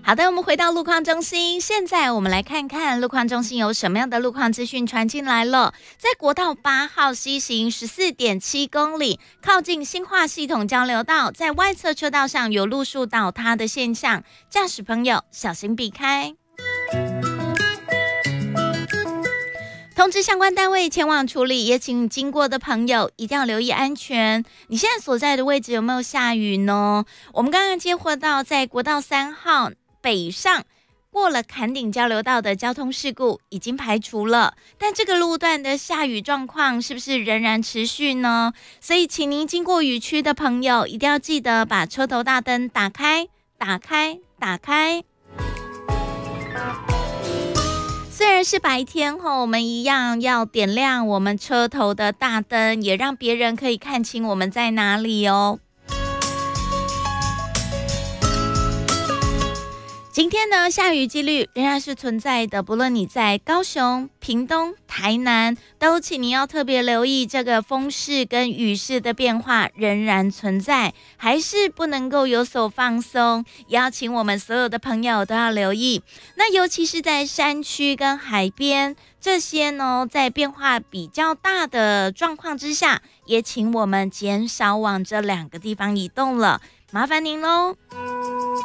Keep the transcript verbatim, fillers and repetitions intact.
好的，我们回到路况中心，现在我们来看看路况中心有什么样的路况资讯传进来了。在国道八号西行 十四点七公里，靠近新化系统交流道，在外侧车道上有路树倒塌的现象，驾驶朋友小心避开。通知相关单位前往处理，也请经过的朋友一定要留意安全。你现在所在的位置有没有下雨呢？我们刚刚接获到在国道三号北上过了坎顶交流道的交通事故已经排除了，但这个路段的下雨状况是不是仍然持续呢？所以请您经过雨区的朋友一定要记得把车头大灯打开打开打开。虽然是白天后，我们一样要点亮我们车头的大灯，也让别人可以看清我们在哪里哦。今天呢，下雨几率仍然是存在的，不论你在高雄、屏东、台南，都请你要特别留意这个风势跟雨势的变化仍然存在，还是不能够有所放松，也要请我们所有的朋友都要留意。那尤其是在山区跟海边这些呢，在变化比较大的状况之下，也请我们减少往这两个地方移动了，麻烦您喽。